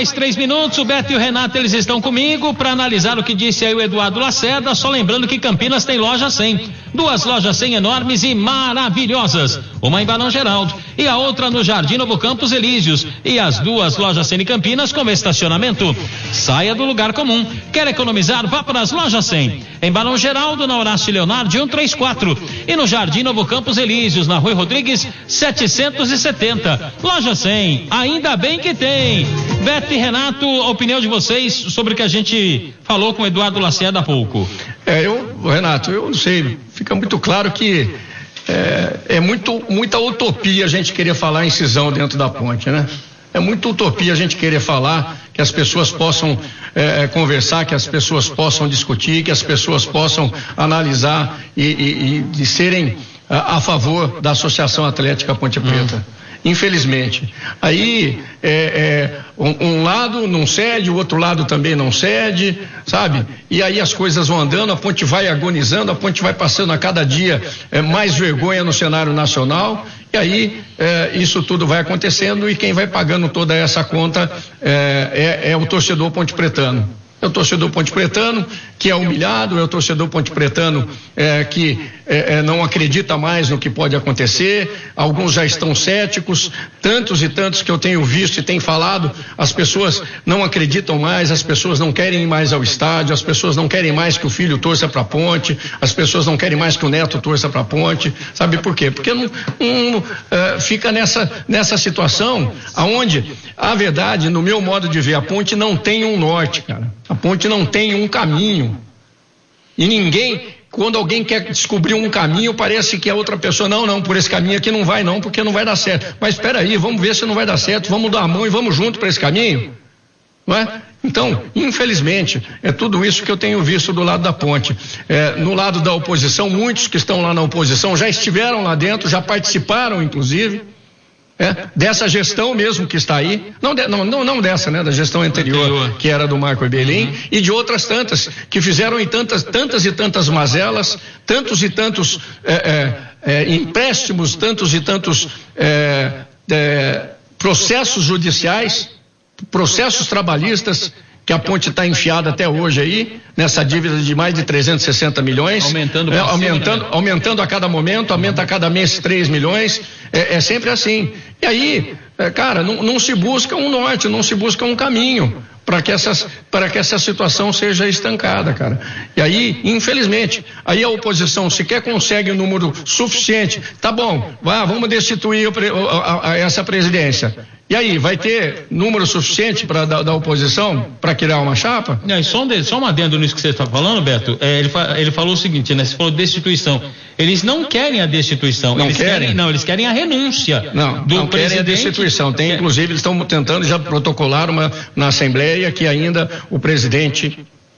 mais 3 minutos, o Beto e o Renato, eles estão comigo para analisar o que disse aí o Eduardo Lacerda, só lembrando que Campinas tem loja 100, 2 lojas 100 enormes e maravilhosas, uma em Barão Geraldo e a outra no Jardim Novo Campos Elíseos, e as 2 lojas 100 em Campinas com estacionamento. Saia do lugar comum, quer economizar? Vá para as lojas 100, em Barão Geraldo, na Horácio Leonardo 134 e no Jardim Novo Campos Elíseos, na Rui Rodrigues 770. Loja 100, ainda bem que tem. Beto e Renato, a opinião de vocês sobre o que a gente falou com o Eduardo Lacerda há pouco. Renato, eu não sei, fica muito claro que muita utopia a gente querer falar em cisão dentro da ponte, né? É muita utopia a gente querer falar que as pessoas possam conversar, que as pessoas possam discutir, que as pessoas possam analisar e serem a favor da Associação Atlética Ponte Preta. Infelizmente. Aí um lado não cede, o outro lado também não cede, sabe? E aí as coisas vão andando, a ponte vai agonizando, a ponte vai passando a cada dia mais vergonha no cenário nacional, e aí isso tudo vai acontecendo, e quem vai pagando toda essa conta é o torcedor ponte-pretano. É o torcedor ponte-pretano que é humilhado, é o torcedor ponte-pretano que não acredita mais no que pode acontecer. Alguns já estão céticos, tantos e tantos que eu tenho visto e tenho falado, as pessoas não acreditam mais, as pessoas não querem ir mais ao estádio, as pessoas não querem mais que o filho torça para a ponte, as pessoas não querem mais que o neto torça para a ponte. Sabe por quê? Porque fica nessa situação aonde, a verdade, no meu modo de ver, a ponte não tem um norte, cara. A ponte não tem um caminho. E ninguém, quando alguém quer descobrir um caminho, parece que a outra pessoa, não, por esse caminho aqui não vai não, porque não vai dar certo. Mas espera aí, vamos ver se não vai dar certo, vamos dar a mão e vamos junto para esse caminho, não é? Então, infelizmente, é tudo isso que eu tenho visto do lado da ponte. No lado da oposição, muitos que estão lá na oposição já estiveram lá dentro, já participaram, inclusive, dessa gestão mesmo que está aí, não dessa, né, da gestão anterior, que era do Marco Eberlin, e de outras tantas, que fizeram em tantas e tantas mazelas, tantos e tantos empréstimos, tantos e tantos processos judiciais, processos trabalhistas, que a ponte está enfiada até hoje aí, nessa dívida de mais de 360 milhões. Aumentando a cada momento, aumenta a cada mês 3 milhões, é sempre assim. E aí, cara, não se busca um norte, não se busca um caminho para que essa situação seja estancada, cara. E aí, infelizmente, aí a oposição sequer consegue um número suficiente. Tá bom, vamos destituir essa presidência. E aí, vai ter número suficiente da oposição para criar uma chapa? Só um adendo nisso que você está falando, Beto. Ele falou o seguinte, né? Você falou destituição. Eles não querem a destituição. Eles querem a renúncia do presidente. Querem a destituição. Inclusive, eles estão tentando já protocolar na Assembleia que ainda o presidente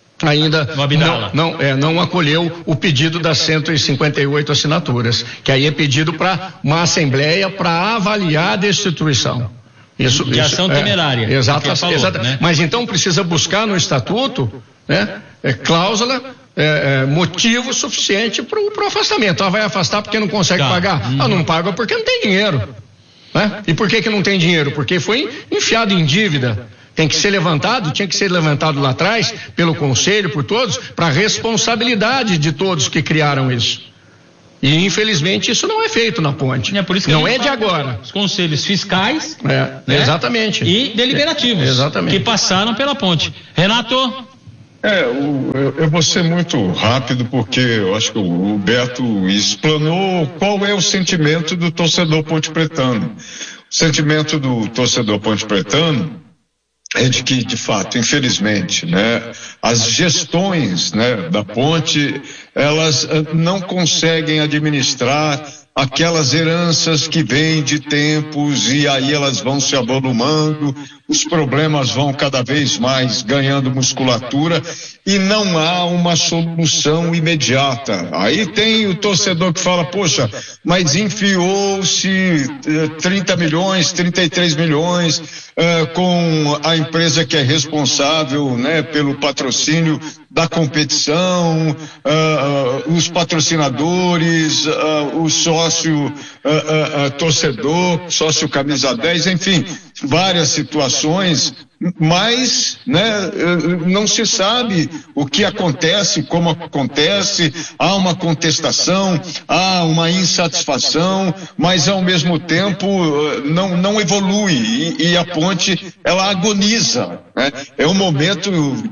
não acolheu o pedido das 158 assinaturas, que aí é pedido para uma Assembleia para avaliar a destituição. De ação temerária. Exato. Né? Mas então precisa buscar no estatuto, né, cláusula, motivo suficiente para o afastamento. Vai afastar porque não consegue pagar? Não paga porque não tem dinheiro. Né? E por que não tem dinheiro? Porque foi enfiado em dívida. Tinha que ser levantado lá atrás, pelo conselho, por todos, para a responsabilidade de todos que criaram isso. E infelizmente isso não é feito na ponte. Por isso que não é de agora. Os conselhos fiscais, né? Exatamente. E deliberativos, exatamente, que passaram pela ponte. Renato? Eu vou ser muito rápido, porque eu acho que o Beto explanou qual é o sentimento do torcedor ponte-pretano. O sentimento do torcedor ponte-pretano é de que, de fato, infelizmente, né, as gestões, né, da ponte, elas não conseguem administrar aquelas heranças que vêm de tempos, e aí elas vão se avolumando, os problemas vão cada vez mais ganhando musculatura e não há uma solução imediata. Aí tem o torcedor que fala, poxa, mas enfiou-se 30 milhões, 33 milhões com a empresa que é responsável, né, pelo patrocínio da competição, os patrocinadores, o sócio torcedor, sócio camisa 10, enfim, várias situações, mas, né, não se sabe o que acontece, como acontece, há uma contestação, há uma insatisfação, mas ao mesmo tempo não evolui e a ponte, ela agoniza, né? É um momento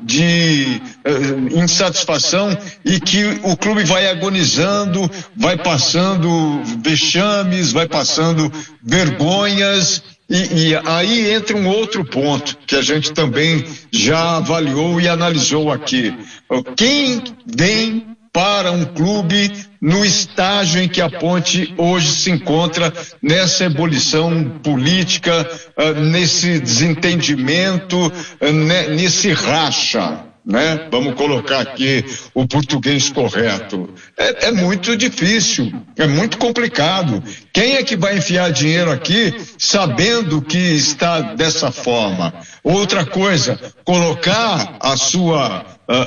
de insatisfação e que o clube vai agonizando, vai passando vexames, vai passando vergonhas. E aí entra um outro ponto que a gente também já avaliou e analisou aqui. Quem vem para um clube no estágio em que a Ponte hoje se encontra, nessa ebulição política, nesse desentendimento, nesse racha, né? Vamos colocar aqui o português correto. É muito difícil, é muito complicado. Quem é que vai enfiar dinheiro aqui sabendo que está dessa forma? Outra coisa, colocar a sua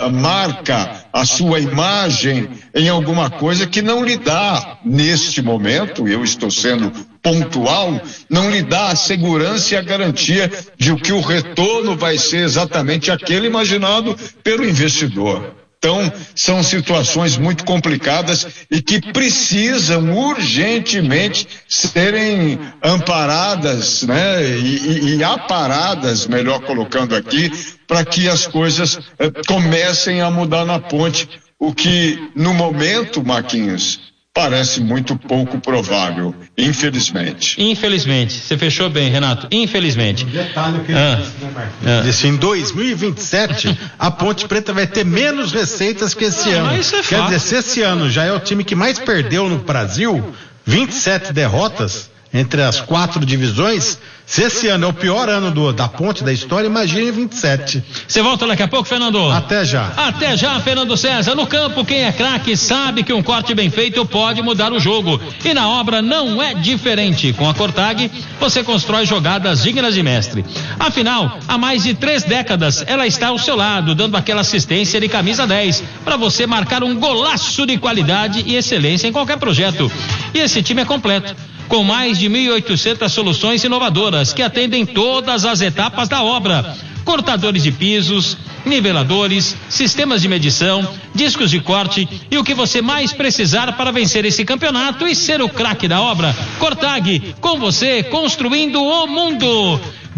marca, a sua imagem em alguma coisa que não lhe dá, neste momento, eu estou sendo pontual, não lhe dá a segurança e a garantia de que o retorno vai ser exatamente aquele imaginado pelo investidor. Então, são situações muito complicadas e que precisam urgentemente serem amparadas, né, e aparadas, melhor colocando aqui, para que as coisas comecem a mudar na Ponte, o que no momento, Marquinhos, parece muito pouco provável, infelizmente. Infelizmente. Você fechou bem, Renato. Infelizmente. Um detalhe que ele disse, né, Marquinhos? Disse, em 2027, a Ponte Preta vai ter menos receitas que esse ano. Isso é Quer dizer, se esse ano já é o time que mais perdeu no Brasil, 27 derrotas entre as 4 divisões, se esse ano é o pior ano da Ponte da história, imagine 27. Você volta daqui a pouco, Fernando? Até já. Até já, Fernando César. No campo, quem é craque sabe que um corte bem feito pode mudar o jogo. E na obra não é diferente. Com a Cortag, você constrói jogadas dignas de mestre. Afinal, há mais de 3 décadas, ela está ao seu lado, dando aquela assistência de camisa 10, para você marcar um golaço de qualidade e excelência em qualquer projeto. E esse time é completo, com mais de 1.800 soluções inovadoras que atendem todas as etapas da obra. Cortadores de pisos, niveladores, sistemas de medição, discos de corte e o que você mais precisar para vencer esse campeonato e ser o craque da obra. Cortag, com você, construindo o mundo.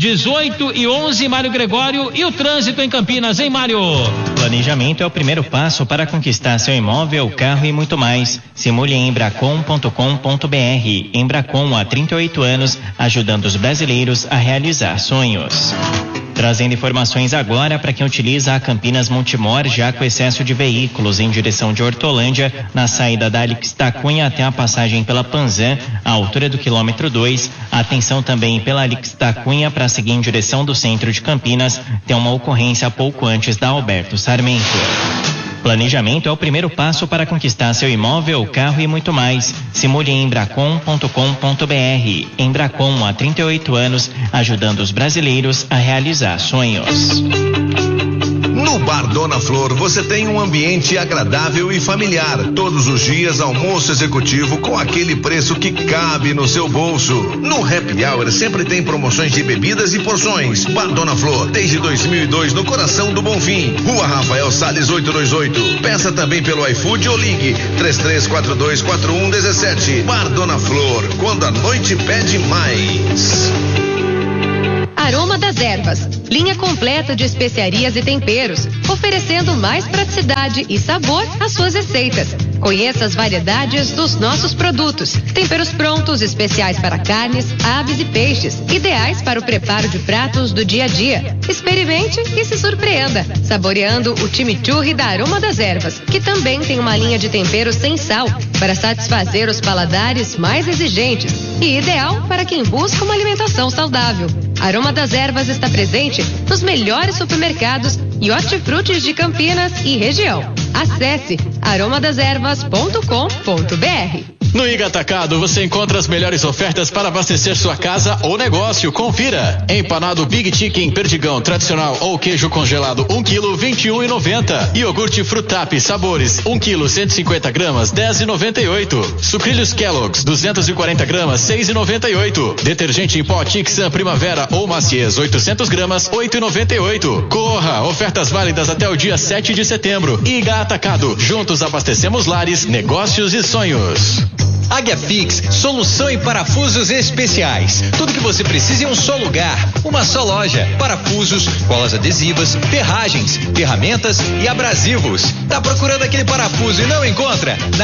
18:11, Mário Gregório, e o trânsito em Campinas, hein, Mário? Planejamento é o primeiro passo para conquistar seu imóvel, carro e muito mais. Simule em embracon.com.br. Embracon há 38 anos, ajudando os brasileiros a realizar sonhos. Trazendo informações agora para quem utiliza a Campinas Montemor, já com excesso de veículos em direção de Hortolândia, na saída da Alix da Cunha até a passagem pela Panzan, à altura do quilômetro 2. Atenção também pela Alix da Cunha para seguir em direção do centro de Campinas, tem uma ocorrência pouco antes da Alberto Sarmento. Planejamento é o primeiro passo para conquistar seu imóvel, carro e muito mais. Simule em embracon.com.br. Embracon há 38 anos, ajudando os brasileiros a realizar sonhos. No Bar Dona Flor você tem um ambiente agradável e familiar. Todos os dias almoço executivo com aquele preço que cabe no seu bolso. No Happy Hour sempre tem promoções de bebidas e porções. Bar Dona Flor, desde 2002 no coração do Bonfim. Rua Rafael Salles 828. Peça também pelo iFood ou ligue 33424117. Bar Dona Flor, quando a noite pede mais. Aroma das Ervas, linha completa de especiarias e temperos, oferecendo mais praticidade e sabor às suas receitas. Conheça as variedades dos nossos produtos. Temperos prontos, especiais para carnes, aves e peixes, ideais para o preparo de pratos do dia a dia. Experimente e se surpreenda, saboreando o chimichurri da Aroma das Ervas, que também tem uma linha de temperos sem sal, para satisfazer os paladares mais exigentes e ideal para quem busca uma alimentação saudável. Aroma das Ervas está presente nos melhores supermercados e hortifrutis de Campinas e região. Acesse aromadeservas.com.br. No Iga Atacado você encontra as melhores ofertas para abastecer sua casa ou negócio. Confira. Empanado Big Chicken Perdigão tradicional ou queijo congelado 1 kg, R$21,90. Iogurte Frutap sabores 1 kg, 150 gramas, R$10,98. Sucrilhos Kellogg's 240 gramas, R$6,98. Detergente em pó Tixan Primavera ou Maciez 800 gramas, R$8,98. Corra, ofertas válidas até o dia 7 de setembro. Iga Atacado, juntos abastecemos lares, negócios e sonhos. Águia Fix, solução em parafusos especiais. Tudo que você precisa em um só lugar, uma só loja. Parafusos, colas adesivas, ferragens, ferramentas e abrasivos. Tá procurando aquele parafuso e não encontra? Na